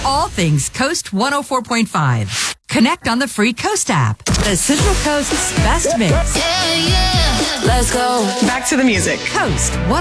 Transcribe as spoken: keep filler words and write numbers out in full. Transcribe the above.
all things Coast one oh four point five. Connect on the free Coast app. The Central Coast's best mix. Yeah, yeah. Let's go. Back to the music. Coast